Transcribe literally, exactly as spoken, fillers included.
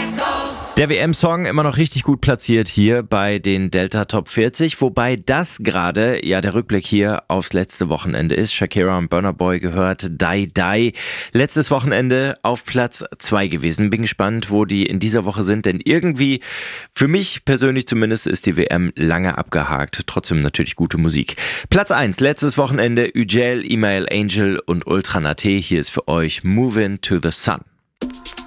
Der W M-Song immer noch richtig gut platziert hier bei den Delta Top vierzig, wobei das gerade ja der Rückblick hier aufs letzte Wochenende ist. Shakira und Burna Boy gehört, Die Die. Letztes Wochenende auf Platz zwei gewesen. Bin gespannt, wo die in dieser Woche sind, denn irgendwie, für mich persönlich zumindest, ist die W M lange abgehakt. Trotzdem natürlich gute Musik. Platz eins, letztes Wochenende, Ücel, Email Angel und Ultra Naté. Hier ist für euch Movin' to the Sun.